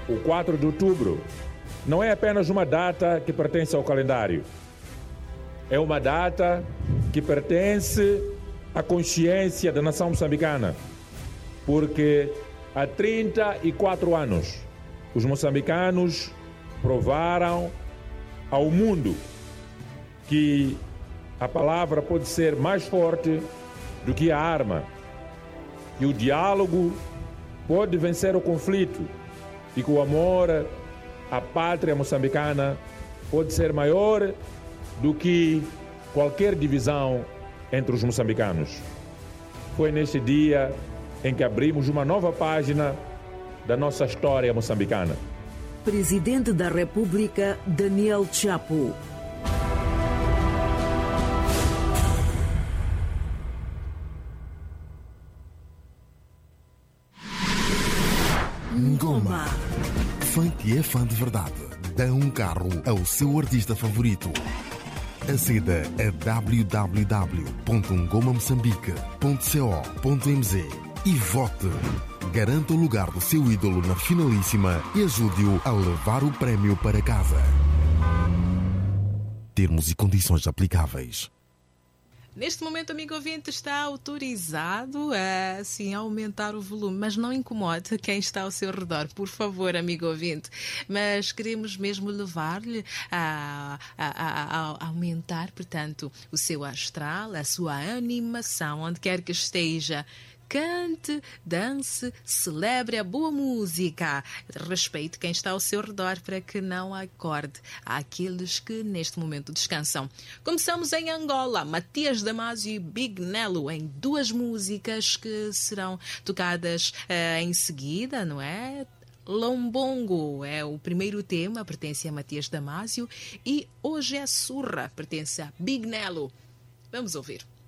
o 4 de outubro, não é apenas uma data que pertence ao calendário. É uma data que pertence à consciência da nação moçambicana, porque há 34 anos os moçambicanos provaram ao mundo que a palavra pode ser mais forte do que a arma, que o diálogo pode vencer o conflito e que o amor à pátria moçambicana pode ser maior do que qualquer divisão entre os moçambicanos. Foi neste dia em que abrimos uma nova página da nossa história moçambicana. Presidente da República, Daniel Chapo. Ngoma. Funk é fã de verdade. Dá um carro ao seu artista favorito. Aceda a www.ngomamoçambique.co.mz e vote. Garanta o lugar do seu ídolo na finalíssima e ajude-o a levar o prémio para casa. Termos e condições aplicáveis. Neste momento, amigo ouvinte, está autorizado a aumentar o volume, mas não incomode quem está ao seu redor, por favor, amigo ouvinte. Mas queremos mesmo levar-lhe a aumentar, portanto, o seu astral, a sua animação, onde quer que esteja. Cante, dance, celebre a boa música. Respeite quem está ao seu redor para que não acorde àqueles que neste momento descansam. Começamos em Angola, Matias Damasio e Big Nelo, em duas músicas que serão tocadas em seguida, não é? Lombongo é o primeiro tema, pertence a Matias Damasio, e Hoje é Surra, pertence a Big Nelo. Vamos ouvir.